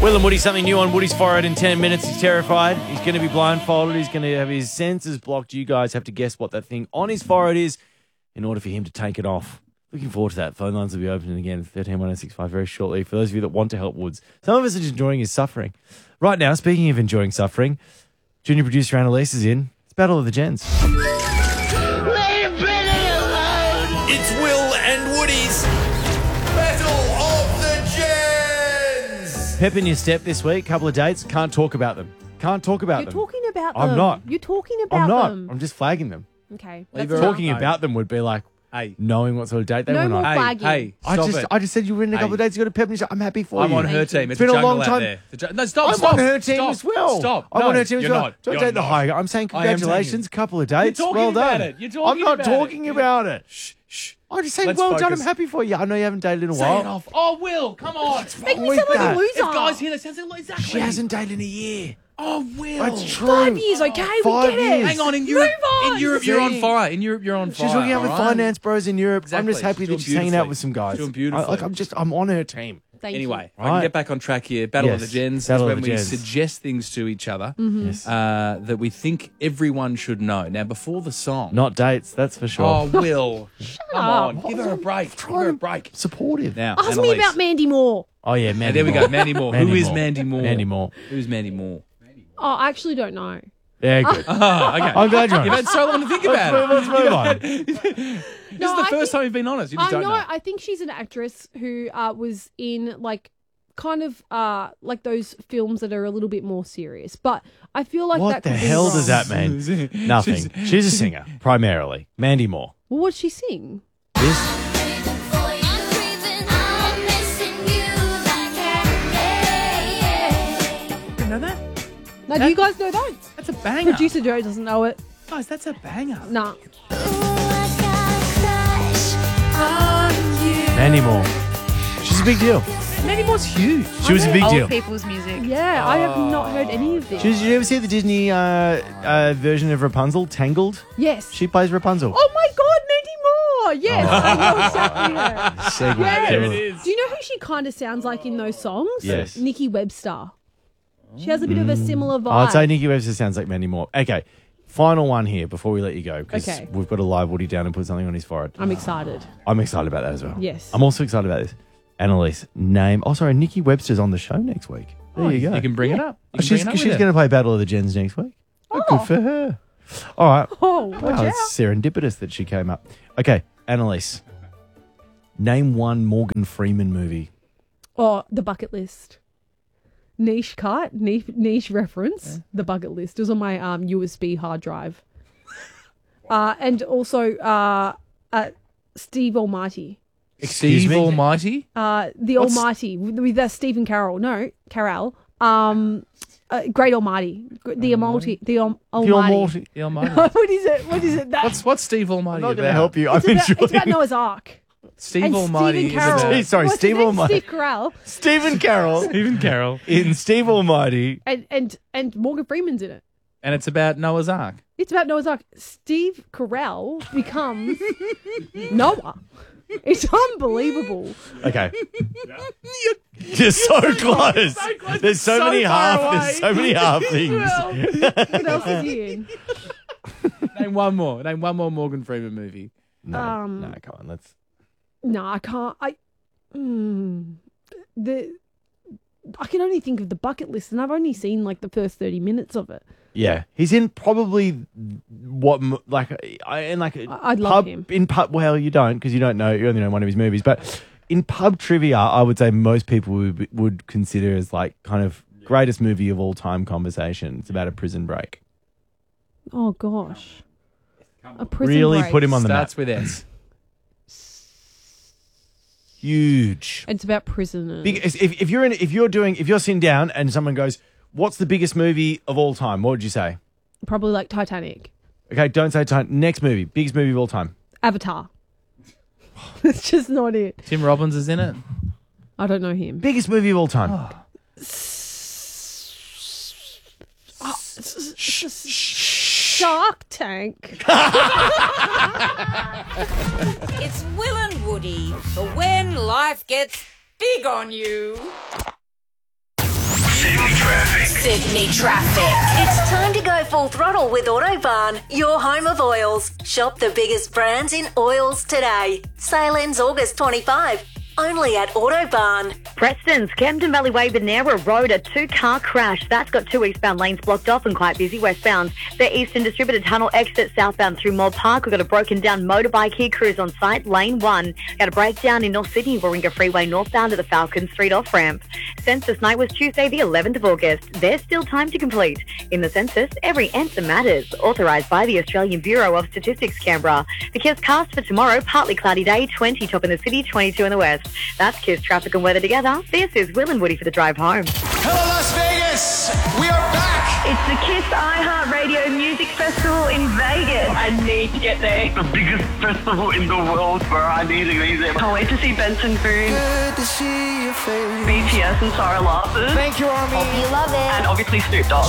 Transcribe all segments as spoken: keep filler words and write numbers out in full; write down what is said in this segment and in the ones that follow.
Will and Woody, something new on Woody's forehead in ten minutes. He's terrified. He's going to be blindfolded. He's going to have his senses blocked. You guys have to guess what that thing on his forehead is in order for him to take it off. Looking forward to that. Phone lines will be opening again, thirteen one oh six five, very shortly. For those of you that want to help Woods. Some of us are just enjoying his suffering. Right now, speaking of enjoying suffering, junior producer Annalise is in. It's Battle of the Gens. Leave Billy alone! It's Will and Woody's Battle of the Gens! Pep in your step this week. Couple of dates. Can't talk about them. Can't talk about You're them. talking about them. I'm not. You're talking about I'm not. them. I'm just flagging them. Okay. Like, that's talking enough. about them would be like Hey. knowing what sort of date they No went more on. Hey, flagging. hey, I stop just, it. I just said you were in a couple Hey. of days. You got a pep in your step. I'm happy for I'm you. on her Thank team. you. It's, It's been a a jungle long out time. there. The ju- no, stop, I'm stop. on her team stop, as well. Stop. I'm no, on her team as you're well. not. Don't You're take the not. high. I'm saying I am saying congratulations. it. Couple of dates. You're talking well about done. it. You're talking I'm not about talking it. about it. Shh, shh. I'm just saying Let's well done. I'm focus. happy for you. I know you haven't dated in a Say it while. off. Oh, Will, come on. Make me with sound like that? a loser. If guys hear that, sounds like exactly. She hasn't dated in a year. Oh, Will. That's true. Five years, okay? Five we get it. years. Hang on, in Europe, Move on. in Europe, you're on See? fire. In Europe, you're on fire. She's hooking out with all right? finance bros in Europe. I'm Exactly. just happy She's that doing she's hanging out beautifully. with some guys. She's doing I, beautifully. like I'm just, I'm on her team. Thank Anyway, I Right. can get back on track here. Battle of Yes. the Gens. Battle is of when the we Gens. suggest things to each other Yes. uh, that we think everyone should know. Now, before the song. Not dates, that's for sure. Oh, Will. Come on. up. Give her a break. Give her a break. Supportive. Now, Ask me Annalise. about Mandy Moore. Oh, yeah, And Mandy there we Moore. go. Mandy Moore. Mandy Who is Moore. Mandy Moore? Mandy Moore. Who's Mandy Moore? Oh, I actually don't know. Yeah, good. Oh, okay. I'm glad you're You've honest. had so long to think about it. Let's move on. This No, is the I first think- time you've been honest. You just I don't know, know. I think she's an actress who uh, was in like kind of uh, like those films that are a little bit more serious. But I feel like What that the could be hell wrong. does that mean? Nothing. She's a singer, primarily. Mandy Moore. Well, what'd she sing? This? You know that? Now, do you guys know that? That's a banger. Producer Joe doesn't know it. Guys, that's a banger. Nah. Mandy Moore. She's a big deal. Mandy Moore's huge. She was a big old deal. people's music. Yeah, I have not heard any of this. Did you ever see the Disney uh, uh, version of Rapunzel, Tangled? Yes. She plays Rapunzel. Oh my God, Mandy Moore! Yes, I know exactly her. Segue. Yeah. There it is. Do you know who she kind of sounds like in those songs? Yes. Nikki Webster. She has a bit of a similar vibe. I'd say Nikki Webster sounds like Mandy Moore. Okay, final one here before we let you go, because Okay. we've got to live Woody down and put something on his forehead. I'm excited. I'm excited about that as well. Yes. I'm also excited about this. Annalise, name. Oh, sorry, Nikki Webster's on the show next week. There you go. You can bring it up. You Oh, can she's bring it up she's with going her. to play Battle of the Gens next week. Oh, good for her. All right. Oh, watch Wow, out. it's serendipitous that she came up. Okay, Annalise, name one Morgan Freeman movie. Oh, The Bucket List. Niche cut, niche, niche reference. The Bucket List. It was on my um, U S B hard drive. uh, and also uh, uh, Steve Almighty. Excuse Steve me? Almighty. Uh, the What's- Almighty with, with uh, Stephen Carroll. No, Carell. Um, uh, Great Almighty. Gr- The Almighty. The Al- Almighty. The Almighty. The Almighty. what is it? What is it? That, What's what's Steve Almighty I'm not about? going to help you. I'm it's, about, enjoying it's about Noah's Ark. Steve and Almighty Stephen is Carroll. about Sorry, What's Steve his name? Almighty. Steve Carell. Stephen Carroll Stephen Carroll, in Steve Almighty. And, and, and Morgan Freeman's in it. and it's about Noah's Ark. It's about Noah's Ark. Steve Carell becomes Noah. It's unbelievable. Okay. You're so close. There's so, So many far half. away. There's so many half things. What else is he in? Name one more. Name one more Morgan Freeman movie. No, Um, no, come on. Let's. No, I can't. I mm, the I can only think of The Bucket List, and I've only seen like the first thirty minutes of it. Yeah, he's in probably what m- like I in like I- I'd love pub him. in pub. Well, you don't because you don't know. You only know one of his movies, but in pub trivia, I would say most people would would consider as like kind of greatest movie of all time conversation. It's about a prison break. Oh gosh, a prison Really break. put him on the map. Starts with S. Huge. It's about prisoners. Big, if, if you're in, if you're doing, if you're sitting down and someone goes, "What's the biggest movie of all time?" What would you say? Probably like Titanic, Okay, don't say time. Next movie, biggest movie of all time. Avatar. It's just not it. Tim Robbins is in it. I don't know him. Biggest movie of all time. Oh, s- s- s- Shark Tank. It's Will and Woody for when life gets big on you. Sydney traffic. It's time to go full throttle with Autobarn, your home of oils. Shop the biggest brands in oils today. Sale ends August twenty-fifth. Only at Autobarn. Preston's Camden Valley Way, Benera Road, a two-car crash. That's got two eastbound lanes blocked off and quite busy westbound. The Eastern Distributor Tunnel exit southbound through Moore Park. We've got a broken down motorbike here. Crews on site, lane one. Got a breakdown in North Sydney, Warringah Freeway northbound to the Falcon Street off-ramp. Census night was Tuesday the eleventh of August. There's still time to complete. In the census, every answer matters. Authorised by the Australian Bureau of Statistics, Canberra. The Kiss cast for tomorrow, partly cloudy day, twenty top in the city, twenty-two in the west. That's Kiss traffic and weather together. This is Will and Woody for the drive home. Hello, Las Vegas! We are back! It's the Kiss iHeartRadio Music Festival in Vegas. I need to get there. The biggest festival in the world where I need to be there. Can't wait to see Benson Boone, Good to see your face. B T S and Sarah Larson. Thank you, Army. You love it. And obviously Snoop Dogg.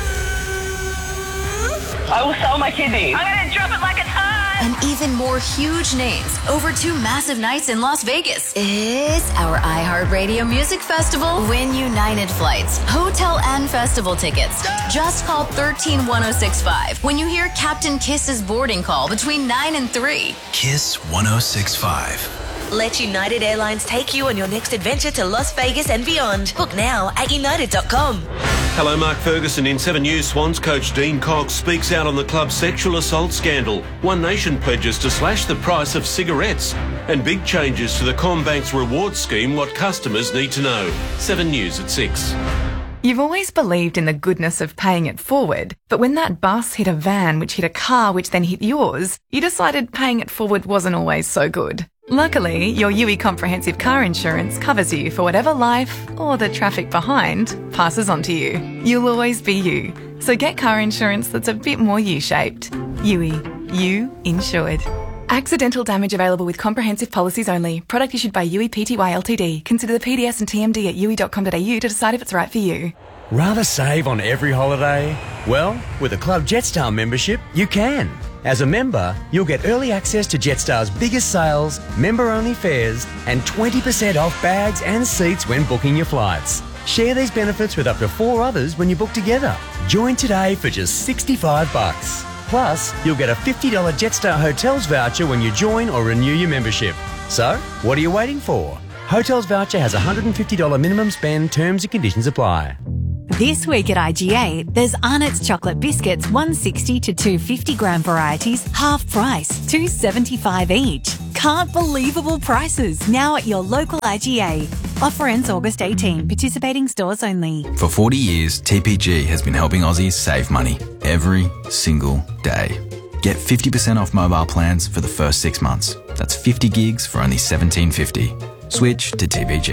I will sell my kidneys. I'm going to drop it like it's hot. And even more huge names over two massive nights in Las Vegas. It's our iHeartRadio Music Festival. Win United flights, hotel and festival tickets. Just call one three one oh six five when you hear Captain Kiss's boarding call between nine and three. Kiss one oh six five. Let United Airlines take you on your next adventure to Las Vegas and beyond. Book now at united dot com. Hello, Mark Ferguson. In seven News, Swans coach Dean Cox speaks out on the club's sexual assault scandal. One Nation pledges to slash the price of cigarettes. And big changes to the CommBank's reward scheme, what customers need to know. seven News at six. You've always believed in the goodness of paying it forward, but when that bus hit a van which hit a car which then hit yours, you decided paying it forward wasn't always so good. Luckily, your U I Comprehensive Car Insurance covers you for whatever life, or the traffic behind, passes on to you. You'll always be you. So get car insurance that's a bit more U-shaped. U I. You insured. Accidental damage available with comprehensive policies only. Product issued by U I Pty Ltd. Consider the P D S and T M D at u i dot com dot a u to decide if it's right for you. Rather save on every holiday? Well, with a Club Jetstar membership, you can. As a member, you'll get early access to Jetstar's biggest sales, member-only fares, and twenty percent off bags and seats when booking your flights. Share these benefits with up to four others when you book together. Join today for just sixty-five bucks. Plus, you'll get a fifty dollars Jetstar Hotels voucher when you join or renew your membership. So, what are you waiting for? Hotels voucher has a one hundred fifty dollars minimum spend. Terms and conditions apply. This week at I G A, there's Arnott's chocolate biscuits, one sixty to two fifty gram varieties, half price, two seventy-five each. Can't believable prices now at your local I G A. Offer ends August eighteenth. Participating stores only. For forty years, T P G has been helping Aussies save money every single day. Get fifty percent off mobile plans for the first six months. That's fifty gigs for only seventeen fifty. Switch to T P G.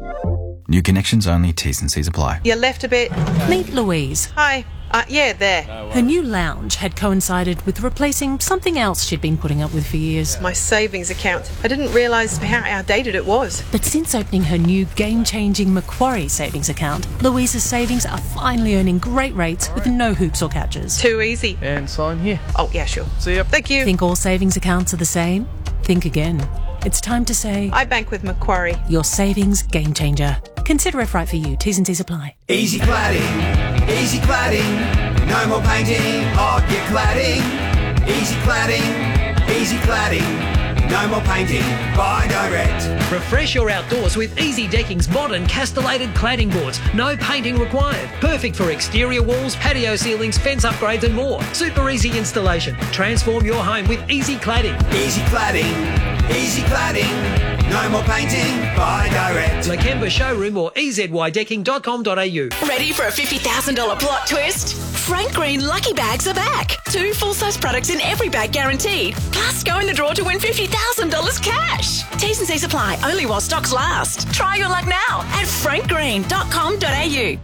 New connections only, T's and C's apply. You left a bit. Meet Louise. Hi. Uh, yeah, there. Her new lounge had coincided with replacing something else she'd been putting up with for years. My savings account. I didn't realise how outdated it was. But since opening her new game-changing Macquarie savings account, Louise's savings are finally earning great rates with no hoops or catches. Too easy. And sign here. Oh, yeah, sure. See ya. Thank you. Think all savings accounts are the same? Think again. It's time to say... I bank with Macquarie. Your savings game changer. Consider if right for you. T's and C's apply. Easy cladding, easy cladding. No more painting, oh, get cladding. Easy cladding, easy cladding. No more painting, buy direct. Refresh your outdoors with Easy Decking's modern castellated cladding boards. No painting required. Perfect for exterior walls, patio ceilings, fence upgrades and more. Super easy installation. Transform your home with Easy Cladding. Easy cladding, easy cladding. No more painting, buy direct. Lakemba Showroom or e z y decking dot com dot a u. Ready for a fifty thousand dollars plot twist? Frank Green Lucky Bags are back. Two full-size products in every bag guaranteed. Plus, go in the draw to win fifty thousand dollars cash. T's and C's apply only while stocks last. Try your luck now at frank green dot com dot a u.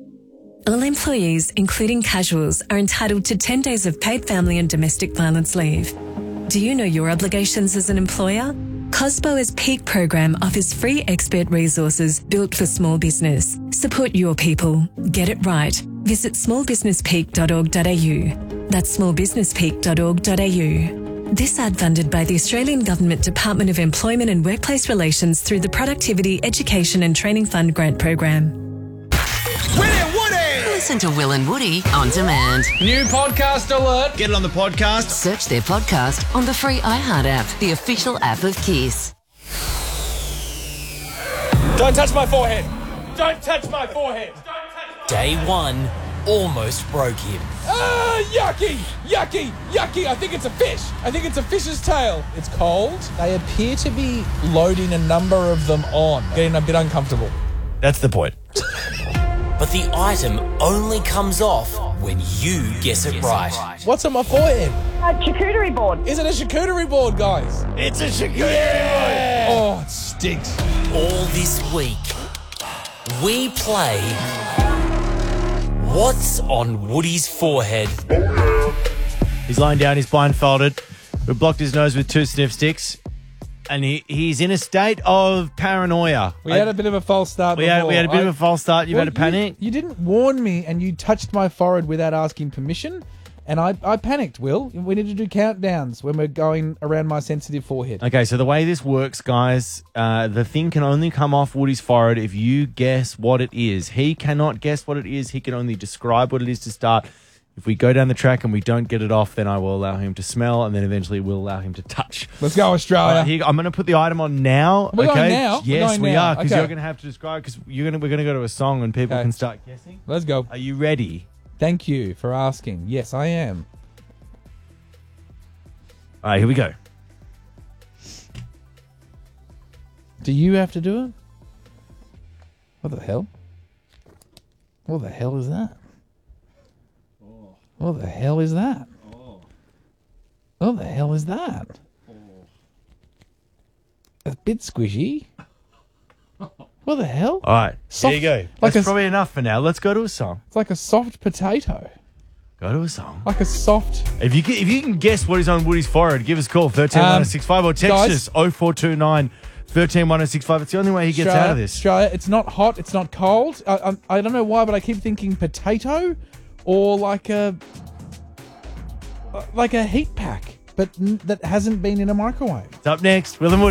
All employees, including casuals, are entitled to ten days of paid family and domestic violence leave. Do you know your obligations as an employer? COSBO's Peak program offers free expert resources built for small business. Support your people. Get it right. Visit small business peak dot org dot a u. That's small business peak dot org dot a u. This ad funded by the Australian Government Department of Employment and Workplace Relations through the Productivity, Education and Training Fund grant program. Will and Woody! Listen to Will and Woody on demand. New podcast alert. Get it on the podcast. Search their podcast on the free iHeart app, the official app of Kiss. Don't touch my forehead. Don't touch my forehead. Day one almost broke him. Ah, yucky, yucky, yucky. I think it's a fish. I think it's a fish's tail. It's cold. They appear to be loading a number of them on. Getting a bit uncomfortable. That's the point. But the item only comes off when you guess it right. What's on my forehead? A charcuterie board. Is it a charcuterie board, guys? It's a charcuterie yeah. board. Oh, it stinks. All this week, we play What's on Woody's Forehead? He's lying down, he's blindfolded. We blocked his nose with two sniff sticks. And he, he's in a state of paranoia. We had a bit of a false start We before. had, we had a bit I, of a false start. You've well, had a panic? You, you didn't warn me and you touched my forehead without asking permission. And I, I panicked, Will. We need to do countdowns when we're going around my sensitive forehead. Okay, so the way this works, guys, uh, the thing can only come off Woody's forehead if you guess what it is. He cannot guess what it is. He can only describe what it is to start. If we go down the track and we don't get it off, then I will allow him to smell, and then eventually we'll allow him to touch. Let's go, Australia. Uh, here, I'm going to put the item on now. We're okay? going now? Yes, We're going we now. are, because Okay. you're going to have to describe, because you're gonna, we're going to go to a song and people Okay. can start guessing. Let's go. Are you ready? Thank you for asking. Yes, I am. All right, here we go. Do you have to do it? What the hell? What the hell is that? Oh. What the hell is that? Oh. What the hell is that? Oh. A bit squishy. What the hell? All right, Soft- there you go. like That's a- probably enough for now. Let's go to a song. It's like a soft potato. Go to a song. Like a soft... If you can, if you can guess what is on Woody's forehead, give us a call, one three one oh six five, or text guys- us, oh four two nine, one three one oh six five. It's the only way he gets Australia, out of this. Australia, it's not hot, it's not cold. I, I, I don't know why, but I keep thinking potato or like a like a heat pack, but n- that hasn't been in a microwave. It's up next, Will and Woody.